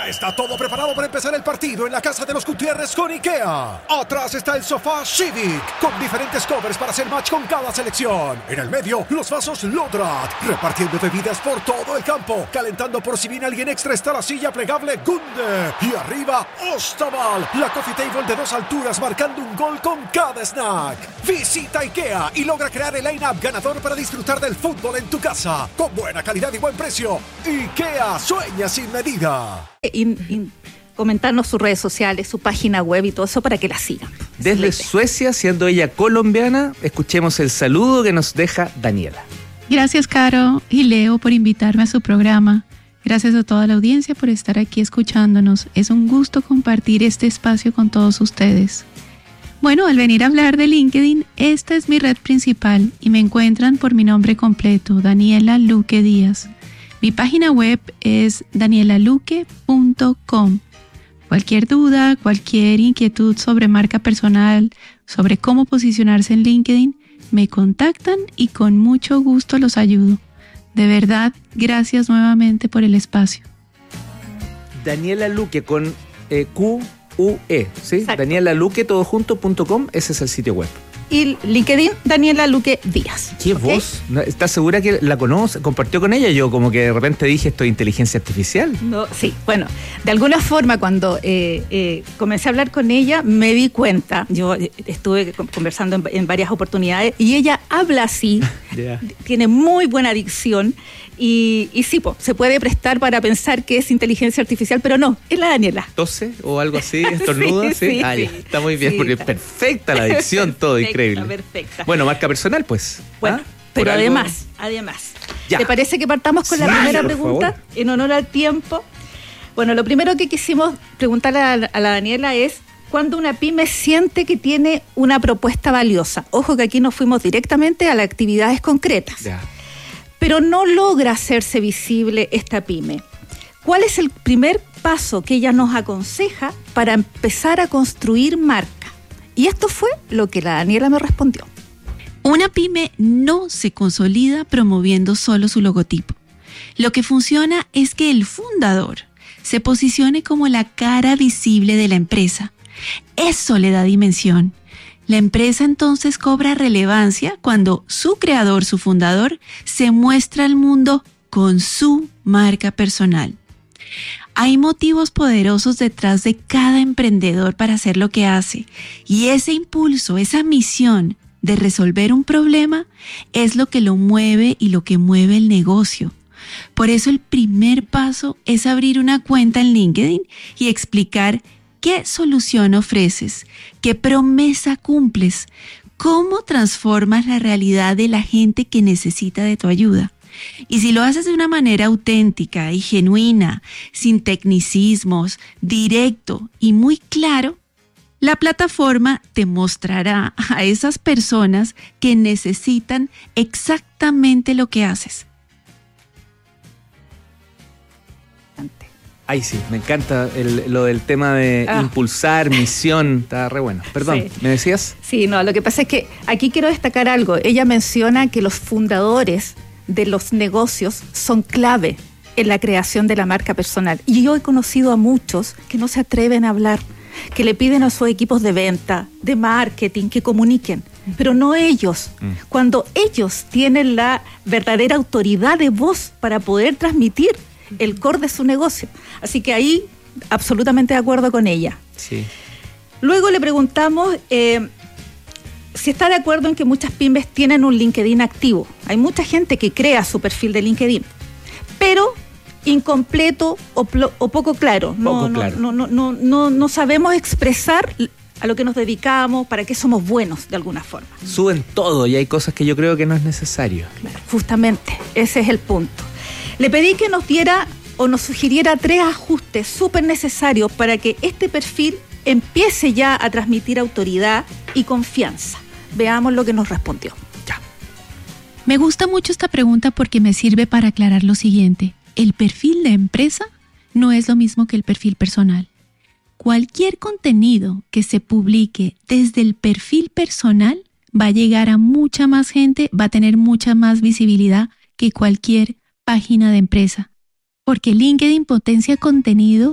Ya está todo preparado para empezar el partido en la casa de los Gutiérrez con IKEA. Atrás está el sofá Civic, con diferentes covers para hacer match con cada selección. En el medio, los vasos Lodrat, repartiendo bebidas por todo el campo. Calentando por si viene alguien extra está la silla plegable Gunde. Y arriba, Ostaval, la coffee table de 2 alturas marcando un gol con cada snack. Visita IKEA y logra crear el line-up ganador para disfrutar del fútbol en tu casa. Con buena calidad y buen precio. IKEA, sueña sin medida. Y comentarnos sus redes sociales, su página web y todo eso para que la sigan. Desde Suecia, siendo ella colombiana, escuchemos el saludo que nos deja Daniela. Gracias, Caro y Leo, por invitarme a su programa. Gracias a toda la audiencia por estar aquí escuchándonos. Es un gusto compartir este espacio con todos ustedes. Bueno, al venir a hablar de LinkedIn, esta es mi red principal y me encuentran por mi nombre completo, Daniela Luque Díaz. Mi página web es danielaluque.com. Cualquier duda, cualquier inquietud sobre marca personal, sobre cómo posicionarse en LinkedIn, me contactan y con mucho gusto los ayudo. De verdad, gracias nuevamente por el espacio. Daniela Luque con Q-U-E, ¿sí? Exacto. danielaluque.com, ese es el sitio web. Y LinkedIn, Daniela Luque Díaz. ¿Qué ¿Okay? voz? ¿Estás segura que la conoce? ¿Compartió con ella? Yo como que de repente dije, esto es inteligencia artificial. No, sí, bueno, de alguna forma cuando comencé a hablar con ella me di cuenta, yo estuve conversando en varias oportunidades y ella habla así, Yeah. tiene muy buena dicción y sí, se puede prestar para pensar que es inteligencia artificial, pero no, es la Daniela. ¿Tose o algo así? ¿Estornuda? Sí, sí, ya, sí. está muy bien, Sí, porque está. es perfecta la dicción, todo increíble. Perfecta. Bueno, marca personal, pues. Bueno, ¿Ah? pero ¿Por algo? además, Ya. ¿te parece que partamos con la Sí, primera por pregunta? favor. En honor al tiempo. Bueno, lo primero que quisimos preguntarle a la Daniela es ¿cuándo una pyme siente que tiene una propuesta valiosa? Ojo que aquí nos fuimos directamente a las actividades concretas. Ya. Pero no logra hacerse visible esta pyme. ¿Cuál es el primer paso que ella nos aconseja para empezar a construir marca? Y esto fue lo que la Daniela me respondió. Una pyme no se consolida promoviendo solo su logotipo. Lo que funciona es que el fundador se posicione como la cara visible de la empresa. Eso le da dimensión. La empresa entonces cobra relevancia cuando su creador, su fundador, se muestra al mundo con su marca personal. Hay motivos poderosos detrás de cada emprendedor para hacer lo que hace, y ese impulso, esa misión de resolver un problema es lo que lo mueve y lo que mueve el negocio. Por eso el primer paso es abrir una cuenta en LinkedIn y explicar qué solución ofreces, qué promesa cumples, cómo transformas la realidad de la gente que necesita de tu ayuda. Y si lo haces de una manera auténtica y genuina, sin tecnicismos, directo y muy claro, la plataforma te mostrará a esas personas que necesitan exactamente lo que haces. Ay, sí, me encanta lo del tema de impulsar, misión, está re bueno. Perdón, Sí. ¿me decías? Sí, no, lo que pasa es que aquí quiero destacar algo. Ella menciona que los fundadores de los negocios son clave en la creación de la marca personal. Y yo he conocido a muchos que no se atreven a hablar, que le piden a sus equipos de venta, de marketing, que comuniquen, pero no ellos. Cuando ellos tienen la verdadera autoridad de voz para poder transmitir el core de su negocio. Así que ahí, absolutamente de acuerdo con ella. Sí. Luego le preguntamos si está de acuerdo en que muchas pymes tienen un LinkedIn activo. Hay mucha gente que crea su perfil de LinkedIn, pero incompleto o poco claro. No sabemos expresar a lo que nos dedicamos, para qué somos buenos de alguna forma. Suben todo y hay cosas que yo creo que no es necesario. Claro, justamente, ese es el punto. Le pedí que nos diera o nos sugiriera 3 ajustes súper necesarios para que este perfil empiece ya a transmitir autoridad y confianza. Veamos lo que nos respondió. Ya. Me gusta mucho esta pregunta porque me sirve para aclarar lo siguiente. El perfil de empresa no es lo mismo que el perfil personal. Cualquier contenido que se publique desde el perfil personal va a llegar a mucha más gente, va a tener mucha más visibilidad que cualquier página de empresa. Porque LinkedIn potencia contenido